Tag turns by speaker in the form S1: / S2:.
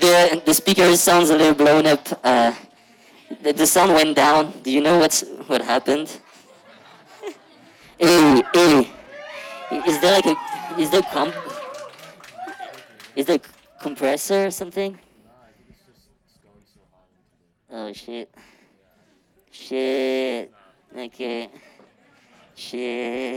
S1: the speaker sounds a little blown up. The sound went down. Do you know what happened? Hey, is there like a is there comp is there compressor or something? Oh shit. Shit. Okay. Shit.